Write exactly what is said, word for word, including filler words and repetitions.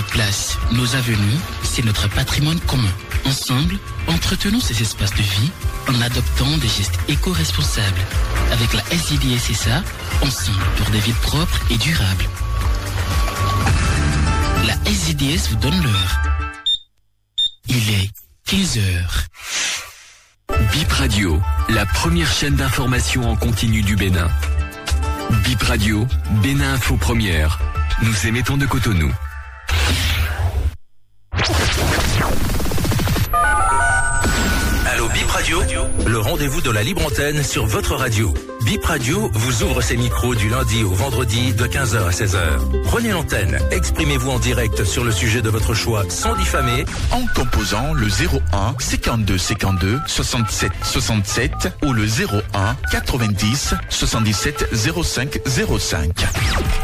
places, nos avenues, c'est notre patrimoine commun. Ensemble, entretenons ces espaces de vie en adoptant des gestes éco-responsables. Avec la S I D S S A, ensemble pour des villes propres et durables. La S I D S vous donne l'heure. Il est quinze heures. B I P Radio, la première chaîne d'information en continu du Bénin. B I P Radio, Bénin Info Première. Nous émettons de Cotonou. Allô B I P Radio, le rendez-vous de la libre antenne sur votre radio. B I P Radio vous ouvre ses micros du lundi au vendredi de quinze heures à seize heures. Prenez l'antenne, exprimez-vous en direct sur le sujet de votre choix sans diffamer en composant le zéro un cinquante-deux cinquante-deux soixante-sept soixante-sept ou le zéro un quatre-vingt-dix soixante-dix-sept zéro cinq zéro cinq.